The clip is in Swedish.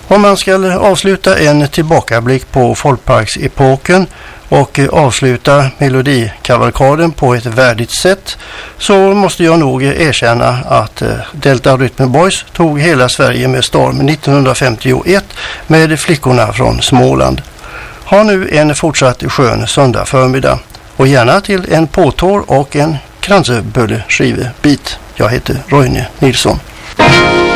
Om man ska avsluta en tillbakablick på folkparksepoken och avsluta melodikavalkaden på ett värdigt sätt, så måste jag nog erkänna att Delta Rhythm Boys tog hela Sverige med storm 1951 med Flickorna från Småland. Ha nu en fortsatt skön söndag förmiddag och gärna till en påtår och en kransebulle skivebit. Jag heter Roine Nilsson.